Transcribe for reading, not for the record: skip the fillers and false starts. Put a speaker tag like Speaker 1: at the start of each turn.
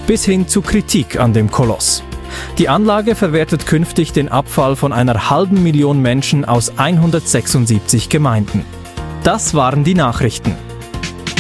Speaker 1: bis hin zu Kritik an dem Koloss. Die Anlage verwertet künftig den Abfall von 500.000 Menschen aus 176 Gemeinden. Das waren die Nachrichten.